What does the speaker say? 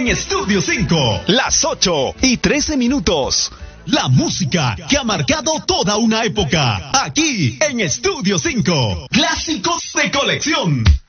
en Estudio 5. Las 8:13. La música que ha marcado toda una época. Aquí en Estudio 5. Clásicos de colección.